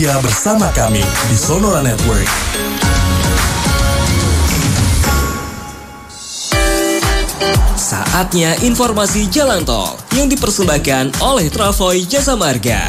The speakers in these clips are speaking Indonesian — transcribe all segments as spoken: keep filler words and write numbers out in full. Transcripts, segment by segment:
Ya, bersama kami di Sonora Network. Saatnya informasi jalan tol yang dipersembahkan oleh Travoy Jasa Marga.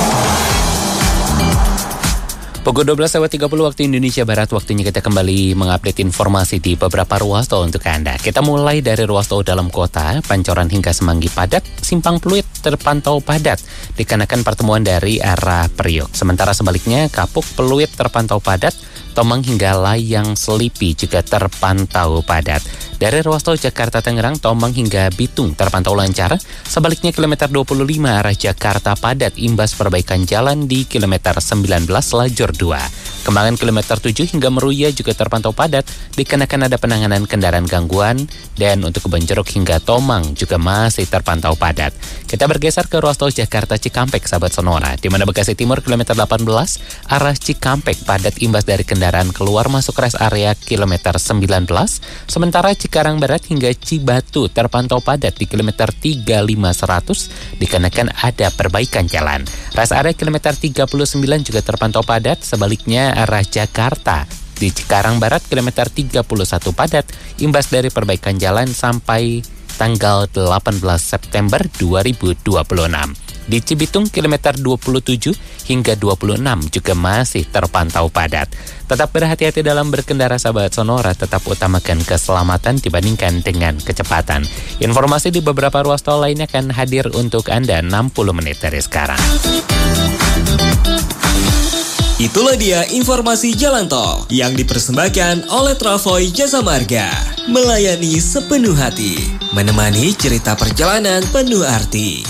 Pukul dua belas lewat tiga puluh waktu Indonesia Barat, waktunya kita kembali mengupdate informasi di beberapa ruas tol untuk Anda. Kita mulai dari ruas tol dalam kota, Pancoran hingga Semanggi padat, Simpang Pluit terpantau padat, dikarenakan pertemuan dari arah Priok. Sementara sebaliknya, Kapuk Pluit terpantau padat, Tomang hingga Layang Selipi juga terpantau padat. Dari ruas tol Jakarta Tangerang, Tomang hingga Bitung terpantau lancar. Sebaliknya kilometer dua puluh lima arah Jakarta padat imbas perbaikan jalan di kilometer sembilan belas lajur dua. Kembangan kilometer tujuh hingga Meruya juga terpantau padat dikarenakan ada penanganan kendaraan gangguan, dan untuk Kebon Jeruk hingga Tomang juga masih terpantau padat. Kita bergeser ke ruas tol Jakarta Cikampek, sahabat Sonora, di mana Bekasi Timur kilometer delapan belas arah Cikampek padat imbas dari kendaraan keluar masuk rest area kilometer sembilan belas. Sementara Cikarang Barat hingga Cibatu terpantau padat di kilometer tiga puluh lima seratus dikarenakan ada perbaikan jalan. Rest area kilometer tiga puluh sembilan juga terpantau padat. Sebaliknya arah Jakarta di Cikarang Barat kilometer tiga puluh satu padat imbas dari perbaikan jalan sampai tanggal delapan belas September dua ribu dua puluh enam. Di Cibitung kilometer dua puluh tujuh hingga dua puluh enam juga masih terpantau padat. Tetap berhati-hati dalam berkendara, sahabat Sonora, tetap utamakan keselamatan dibandingkan dengan kecepatan. Informasi di beberapa ruas tol lainnya akan hadir untuk Anda enam puluh menit dari sekarang. Itulah dia informasi jalan tol yang dipersembahkan oleh Travoy Jasa Marga. Melayani sepenuh hati, menemani cerita perjalanan penuh arti.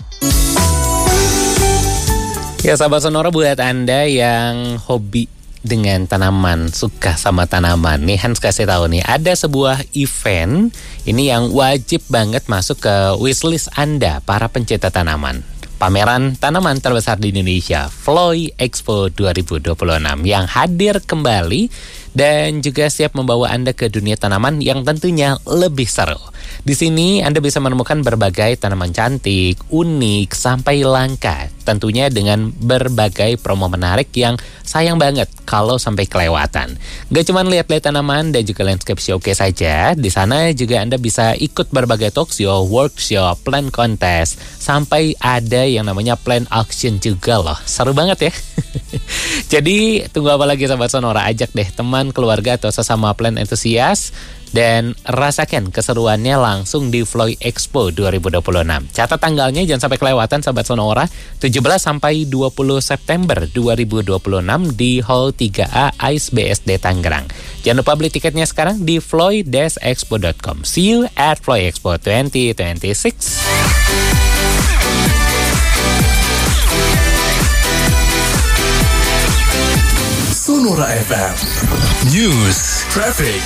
Ya, sahabat Sonora, buat Anda yang hobi dengan tanaman, suka sama tanaman, nih Hans kasih tahu nih, ada sebuah event ini yang wajib banget masuk ke wishlist Anda, para pencinta tanaman. Pameran tanaman terbesar di Indonesia, Floy Expo dua ribu dua puluh enam, yang hadir kembali dan juga siap membawa Anda ke dunia tanaman yang tentunya lebih seru. Di sini Anda bisa menemukan berbagai tanaman cantik, unik, sampai langka. Tentunya dengan berbagai promo menarik yang sayang banget kalau sampai kelewatan. Gak cuma lihat-lihat tanaman dan juga landscape showcase saja. Di sana juga Anda bisa ikut berbagai talk show, workshop, plant contest, sampai ada yang namanya plant auction juga loh. Seru banget ya. Jadi tunggu apa lagi, sahabat Sonora? Ajak deh teman, keluarga, atau sesama plant entusias dan rasakan keseruannya langsung di Floy Expo dua ribu dua puluh enam. Catat tanggalnya, jangan sampai kelewatan, sahabat Sonora. tujuh belas sampai dua puluh September dua ribu dua puluh enam di Hall tiga A A I S B S D Tangerang. Jangan lupa beli tiketnya sekarang di floy dash expo dot com. See you at Floy Expo dua ribu dua puluh enam. Sonora F M News, Traffic,